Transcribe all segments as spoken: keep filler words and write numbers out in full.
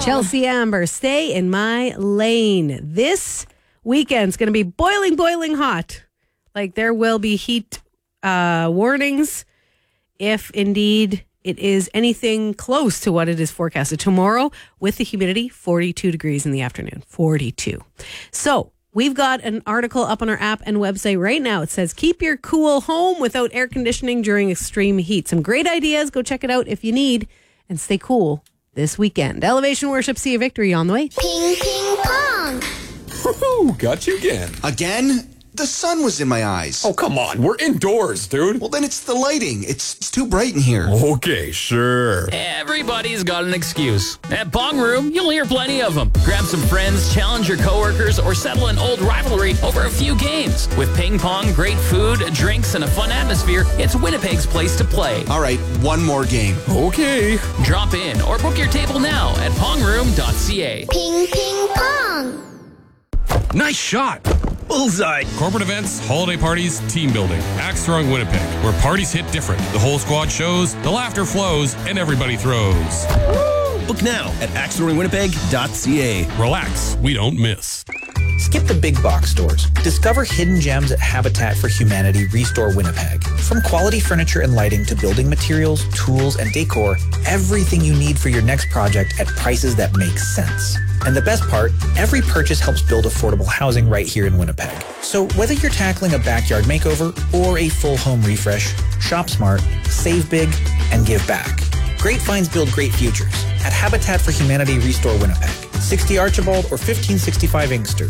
Chelsea Amber, Stay in My Lane. This weekend's going to be boiling, boiling hot. Like there will be heat uh, warnings if indeed it is anything close to what it is forecasted. Tomorrow, with the humidity, forty-two degrees in the afternoon. forty-two. So we've got an article up on our app and website right now. It says, keep your cool home without air conditioning during extreme heat. Some great ideas. Go check it out if you need, and stay cool this weekend. Elevation Worship, See a Victory on the way. Ping, ping, pong. Woohoo, got you again. Again? The sun was in my eyes. Oh, come on. We're indoors, dude. Well, then it's the lighting. It's, it's too bright in here. Okay, sure. Everybody's got an excuse. At Pong Room, you'll hear plenty of them. Grab some friends, challenge your coworkers, or settle an old rivalry over a few games. With ping pong, great food, drinks, and a fun atmosphere, it's Winnipeg's place to play. All right, one more game. Okay. Drop in or book your table now at pong room dot c a. Ping, ping, pong. Nice shot. Bullseye. Corporate events, holiday parties, team building. Axe Throwing Winnipeg, where parties hit different. The whole squad shows, the laughter flows, and everybody throws. Book now at axe throwing winnipeg dot c a. Relax, we don't miss. Skip the big box stores. Discover hidden gems at Habitat for Humanity Restore Winnipeg. From quality furniture and lighting to building materials, tools, and decor, everything you need for your next project at prices that make sense. And the best part, every purchase helps build affordable housing right here in Winnipeg. So whether you're tackling a backyard makeover or a full home refresh, shop smart, save big, and give back. Great finds build great futures at Habitat for Humanity Restore Winnipeg. sixty Archibald or fifteen sixty-five Inkster.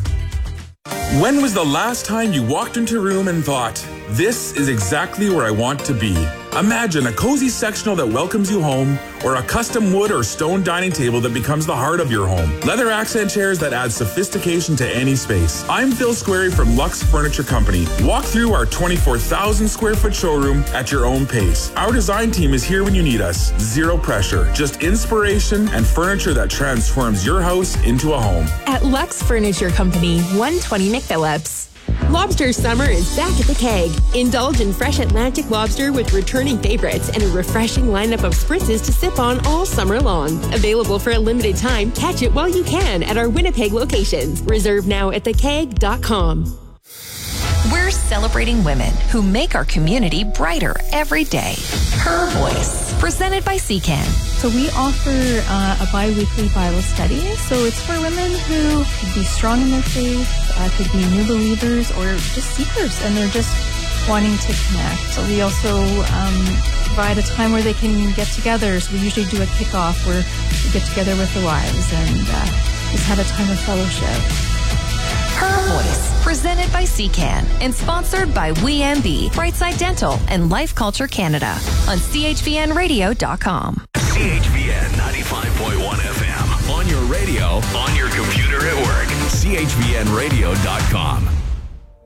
When was the last time you walked into a room and thought, this is exactly where I want to be? Imagine a cozy sectional that welcomes you home, or a custom wood or stone dining table that becomes the heart of your home. Leather accent chairs that add sophistication to any space. I'm Phil Squarey from Lux Furniture Company. Walk through our twenty-four thousand square foot showroom at your own pace. Our design team is here when you need us. Zero pressure, just inspiration and furniture that transforms your house into a home. At Lux Furniture Company, one twenty McPhillips. Lobster summer is back at the Keg. Indulge in fresh Atlantic lobster with returning favorites and a refreshing lineup of spritzes to sip on all summer long. Available for a limited time, catch it while you can at our Winnipeg locations. Reserve now at the keg dot com. We're celebrating women who make our community brighter every day. Her Voice, presented by C C A N. So we offer uh, a bi-weekly Bible study. So it's for women who could be strong in their faith, uh, could be new believers, or just seekers, and they're just wanting to connect. So we also um, provide a time where they can get together. So we usually do a kickoff where we get together with the wives and uh, just have a time of fellowship. Her Voice, presented by C C A N and sponsored by We M B, Brightside Dental, and Life Culture Canada on c h v n radio dot com. C H V N ninety-five point one F M. On your radio, on your computer at work. c h v n radio dot com.